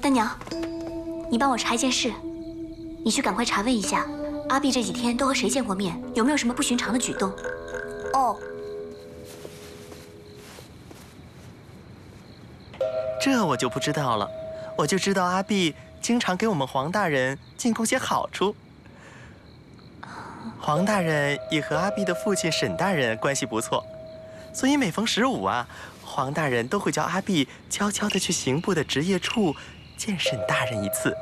大娘，你帮我查一件事，你去赶快查问一下，阿碧这几天都和谁见过面，有没有什么不寻常的举动？哦。 这我就不知道了，我就知道阿碧经常给我们黄大人进贡些好处。黄大人也和阿碧的父亲沈大人关系不错，所以每逢15啊，黄大人都会叫阿碧悄悄地去刑部的职业处见沈大人一次，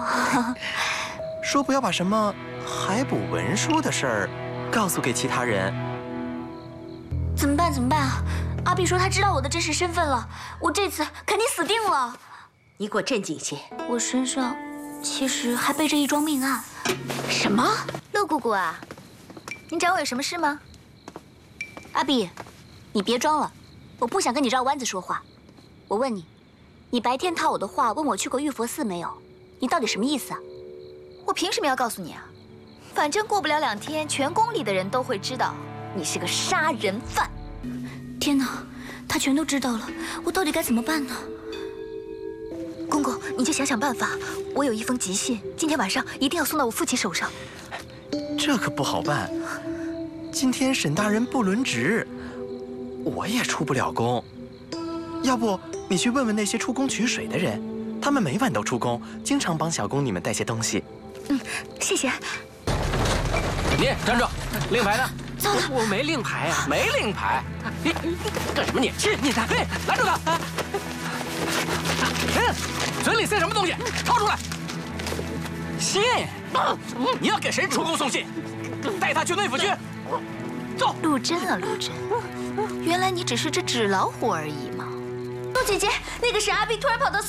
说不要把什么海捕文书的事儿告诉给其他人。 怎么办？怎么办啊？阿碧说他知道我的真实身份了，我这次肯定死定了。 你给我镇静些！ 我身上其实还背着一桩命案。 什么？ 陆姑姑啊，您找我有什么事吗？ 阿碧，你别装了，我不想跟你绕弯子说话。我问你，你白天套我的话问我去过玉佛寺没有？你到底什么意思啊？ 我凭什么要告诉你啊？反正过不了2天，全宫里的人都会知道你是个杀人犯。 天哪，他全都知道了，我到底该怎么办呢？ 公公，你就想想办法。我有一封急信，今天晚上一定要送到我父亲手上。 这可不好办，今天沈大人不轮值，我也出不了宫。要不你去问问那些出宫取水的人，他们每晚都出宫，经常帮小宫女们带些东西。 谢谢。 你站住！令牌呢？ 糟了， 我没令牌啊，没令牌。你干什么你？你拦住他！嘴里塞什么东西？掏出来！信！你要给谁出宫送信？带他去内府去。走。 陆贞啊，陆贞，原来你只是只纸老虎而已嘛。 陆姐姐，那个沈阿碧突然跑到